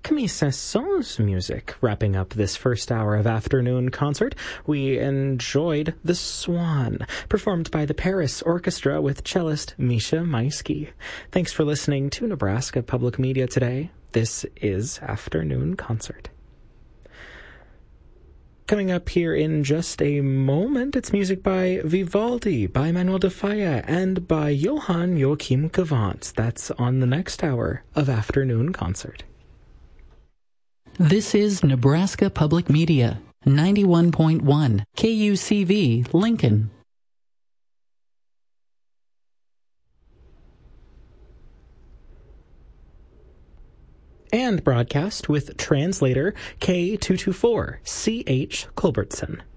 Camille Saint-Saëns music. Wrapping up this first hour of afternoon concert, we enjoyed The Swan, performed by the Paris Orchestra with cellist Misha Maisky. Thanks for listening to Nebraska Public Media today. This is Afternoon Concert. Coming up here in just a moment, it's music by Vivaldi, by Manuel de Falla, and by Johann Joachim Gavant. That's on the next hour of Afternoon Concert. This is Nebraska Public Media, 91.1 KUCV, Lincoln. And broadcast with translator K224, C.H. Culbertson.